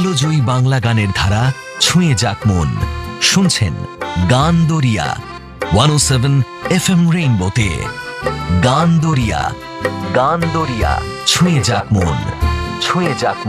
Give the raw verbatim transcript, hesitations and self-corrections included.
জয়ী বাংলা গানের ধারা ছুঁয়ে যাক মন। শুনছেন গান দরিয়া ওয়ান ও সেভেন এফ এম রেইনবোতে। গান দরিয়া, গান দরিয়া ছুঁয়ে যাক মন, ছুঁয়ে যাক মন।